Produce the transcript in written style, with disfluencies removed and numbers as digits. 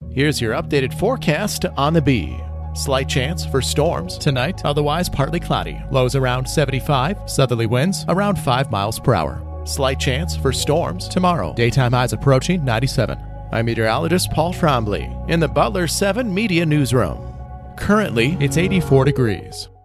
Here's your updated forecast on the Bee. Slight chance for storms tonight, otherwise partly cloudy. Lows around 75, southerly winds around 5 miles per hour. Slight chance for storms tomorrow. Daytime highs approaching 97. I'm meteorologist Paul Trombley in the Butler 7 Media Newsroom. Currently, it's 84 degrees.